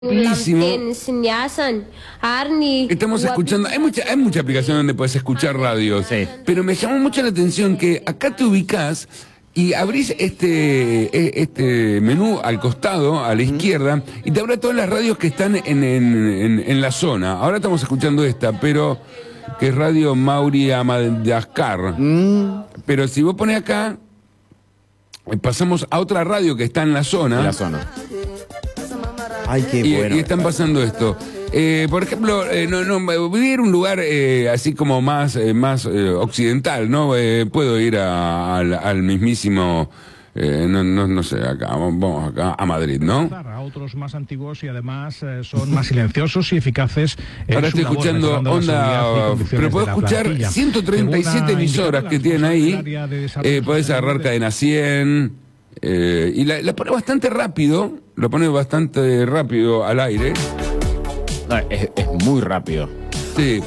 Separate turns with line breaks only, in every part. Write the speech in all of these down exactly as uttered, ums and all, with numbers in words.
Estamos escuchando, hay mucha, hay mucha aplicación donde puedes escuchar radio,
sí.
Pero me llamó mucho la atención que acá te ubicás y abrís este, este menú al costado, a la izquierda, y te abre todas las radios que están en, en, en, en la zona. Ahora estamos escuchando esta, pero que es Radio Mauri a Madagascar.
Mm.
Pero si vos pones acá, pasamos a otra radio que está en la zona.
En la zona. Ay, qué
y,
bueno.
y están pasando esto. Eh, por ejemplo, eh, no, no, voy a ir a un lugar eh, así como más, eh, más eh, occidental, ¿no? Eh, puedo ir a, al, al mismísimo, eh, no, no, no sé, acá, vamos acá a Madrid, ¿no?
A otros más antiguos y además eh, son más silenciosos y eficaces.
Ahora estoy escuchando onda, pero puedo escuchar ciento treinta y siete emisoras que tienen ahí. Eh, podés agarrar cadena cien. Eh, y la, la pone bastante rápido, lo pone bastante rápido al aire.
No, es, es muy rápido.
Sí.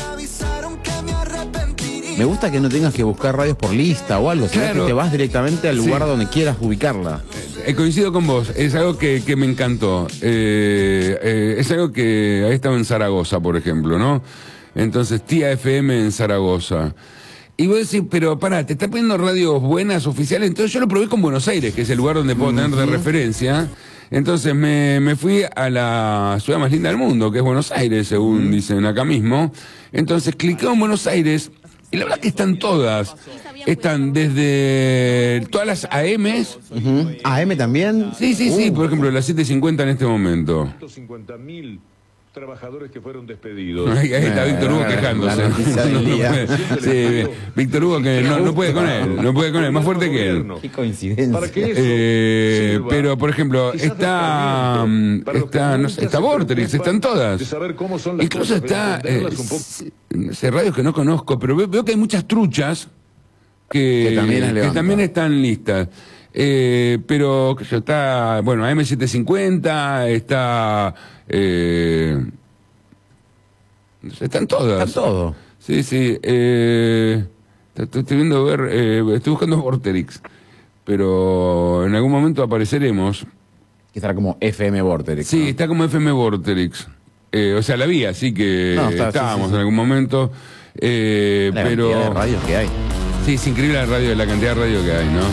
Me gusta que no tengas que buscar radios por lista o algo, sino
Claro.
que te vas directamente al lugar
Sí.
donde quieras ubicarla.
Eh, coincido con vos, es algo que, que me encantó. Eh, eh, es algo que ahí estaba en Zaragoza, por ejemplo, ¿no? Entonces, Tía F M en Zaragoza. Y vos decís, pero pará, te está poniendo radios buenas, oficiales. Entonces yo lo probé con Buenos Aires, que es el lugar donde puedo tener de referencia. Entonces me, me fui a la ciudad más linda del mundo, que es Buenos Aires, según dicen acá mismo. Entonces cliqué en Buenos Aires, y la verdad que están todas. Están desde todas las A Ms.
Uh-huh. ¿A M también?
Sí, sí, sí,
Uh.
por ejemplo, las siete cincuenta en este momento.
ciento cincuenta mil trabajadores que fueron despedidos.
Ahí, ahí está Víctor Hugo
Eh,
quejándose.
la noticia del
No, no
día.
puede. Sí, Víctor Hugo que no, no puede con él, no puede con él, más fuerte que él.
Qué coincidencia.
Para que eso
Eh,
sirva,
pero, por ejemplo,
quizás
está,
desperdiente, para los que
está, no sé,
nunca
está
se
Vorterix,
preocupan
están todas.
de saber cómo son las
Incluso
cosas, pero
está, eh,
entenderlas un poco.
sí, no sé, radios que no conozco, pero veo, veo que hay muchas truchas que,
Que también las
que
levanta.
también están listas. Eh, pero, que yo, está, bueno, A M setecientos cincuenta, está... Eh, no sé, están todas.
Está todo.
Sí, sí. Eh, estoy, estoy viendo ver, eh, estoy buscando Vorterix, pero en algún momento apareceremos.
Que estará como F M Vortex.
Sí,
¿no?
está como F M Vorterix. Eh, o sea, la vi, así que
No, está, sí,
estábamos
sí, sí.
en algún momento. Eh,
La
pero
cantidad de radios que hay.
sí, es increíble la radio, la cantidad de radio que hay, ¿no?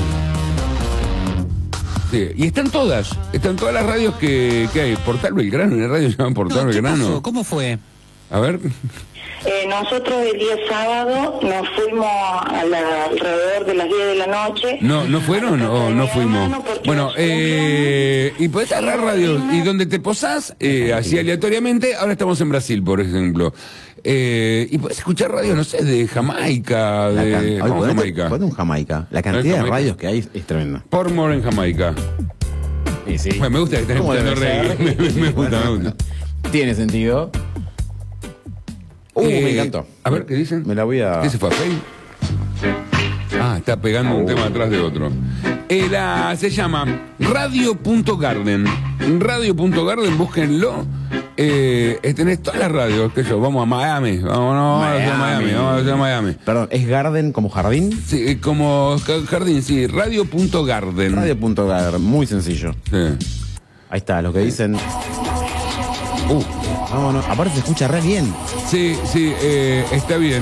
Sí, y están todas, están todas las radios que, que hay. Portal Belgrano, una radio llamada Portal
No, ¿qué
Belgrano.
pasó? ¿Cómo fue?
A ver.
Eh, nosotros el día sábado nos fuimos a la- alrededor de las diez de la noche.
No, ¿no fueron o no fuimos? Bueno, eh, y podés agarrar radios y donde te posás, eh, así aleatoriamente, ahora estamos en Brasil, por ejemplo. Eh, y podés escuchar radio, no sé, de Jamaica,
La
de
can- Oye,
no,
ponete-
Jamaica.
ponete un Jamaica. La cantidad de
Jamaica.
radios que hay es, es tremenda.
Portmore en Jamaica.
Sí, sí.
Bueno, me gusta que estés
¿Cómo
escuchando
debe
reggae.
ser?
Me, me gusta, me gusta.
Tiene sentido. Uh,
Eh,
me encantó.
A ver, ¿qué dicen?
Me la voy a...
¿Qué se fue a Play? Ah, está pegando un tema atrás de otro. Eh, la- se llama Radio punto Garden. Radio punto Garden, búsquenlo. Eh, eh, tenés todas las radios, que yo, vamos a Miami, vamos a hacer Miami, vamos a hacer Miami.
Perdón, ¿es Garden como jardín?
Sí, eh, como ja- jardín, sí, Radio punto Garden.
Radio punto Garden, muy sencillo.
Sí.
Ahí está, lo que dicen. Uh, no, no, aparte se escucha re bien.
Sí, sí, eh, está bien.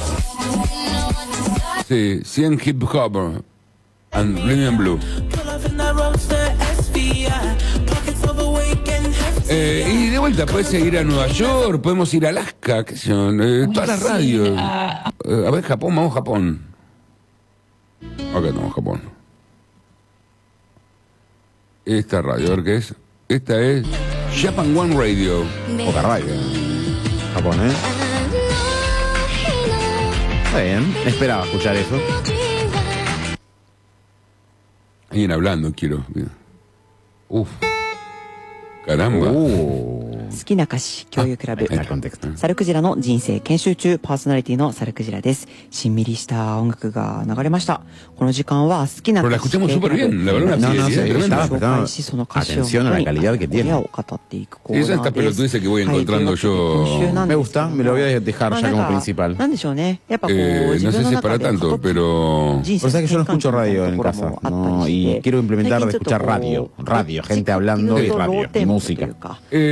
Sí, cien hip hop and rhythm and blue. Eh, y de vuelta, puedes ir a Nueva York, podemos ir a Alaska, qué sé yo, eh, todas las radios. Eh, a ver, Japón, vamos a Japón. Acá estamos, Japón. Esta radio, a ver qué es. Esta es Japan One Radio.
Poca radio. Japón, ¿eh? Está bien, me esperaba escuchar eso.
Alguien hablando, quiero. Uf. Caramba.
Uh,
好きな歌詞共有クラブ
Está el contexto.
サルクジラの人生研修中パーソナリティのサルクジラです。しんみりした音楽が流れました。この時間は好きな
Pero la
歌詞
escuchamos
共有ク
súper
ラブ
bien, la verdad, una
No, no,
fidelidad
sí,
tremenda.
estaba-
紹介しその歌詞を
Atención a la calidad que tiene.
を語っていくコーナー
Esa
です。
esta pelotudice que voy encontrando yo.
今週なん
Me
ですけど
gusta,
も
me lo voy a dejar
まあ
ya
なん
como
か
principal.
なんでしょうね。やっぱこう
Eh,
自
no
分
sé
の
si es
中
para
で
tanto,
過渡期
pero...
人
Pero
生
sabes que yo no
転換
escucho
期みたい
radio
な
en
ところ
casa,
もあった
no,
りし
y
て
quiero implementar
最
de
近ちょっと
escuchar
こう
radio, radio, gente
どっちかっていう
hablando y
とロー
radio,
テ
y
ンポという
música.
か
Eh,